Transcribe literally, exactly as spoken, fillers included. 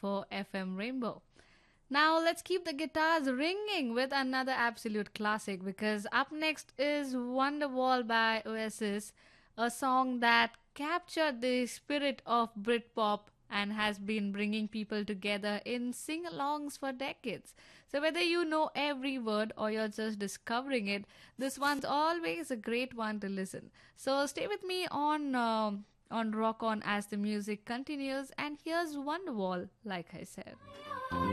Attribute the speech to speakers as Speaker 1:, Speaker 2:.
Speaker 1: four F M Rainbow. Now let's keep the guitars ringing with another absolute classic because up next is Wonderwall by Oasis, a song that captured the spirit of Britpop and has been bringing people together in sing alongs for decades. So, whether you know every word or you're just discovering it, this one's always a great one to listen. So, stay with me on. Um on Rock On as the music continues, and here's Wonderwall, like I said.